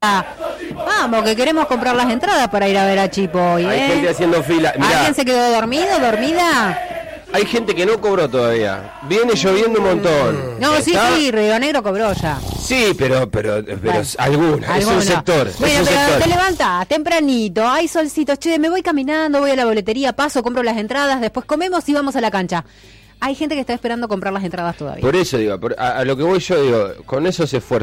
Vamos, que queremos comprar las entradas para ir a ver a Chipo hoy, Hay gente haciendo fila. Mirá, ¿alguien se quedó dormido, dormida? hay gente que no cobró todavía. Viene lloviendo un montón. No, ¿Está? sí, Río Negro cobró ya. Sí, pero Bueno, alguna. Es un sector. Bueno, es un pero sector. te levantás tempranito, hay solcitos, che, me voy caminando, voy a la boletería, paso, compro las entradas, después comemos y vamos a la cancha. Hay gente que está esperando comprar las entradas todavía. Por eso digo, a lo que voy yo digo, con eso se esfuerza.